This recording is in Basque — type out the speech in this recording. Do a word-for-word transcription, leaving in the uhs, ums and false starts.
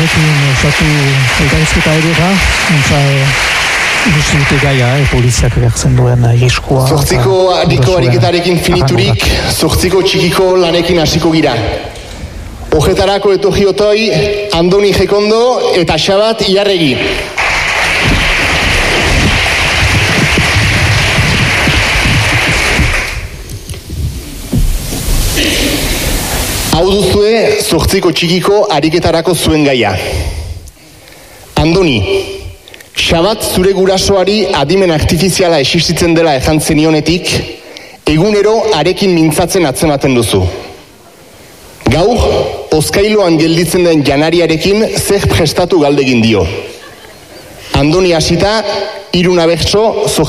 horrekin osatu elkarrizketa edera, entza ikusi dute gaia, e, poliziak behartzen duen iriskua. Zortziko adiko ariketarekin finiturik, zortziko txikiko lanekin hasiko gira. Ojetarako etorri otoi, Andoni Jekondo eta Xabat Iarregi. Hau duzue zortziko txikiko ariketarako zuen gaia. Andoni, Xabat zure gurasoari adimen artifiziala existitzen dela ezan zenionetik, egunero arekin mintzatzen atzematen duzu. Gaur, Oskailoan gelditzen den janariarekin zer prestatu galdegin dio. Andoni hasita, hiru nabertso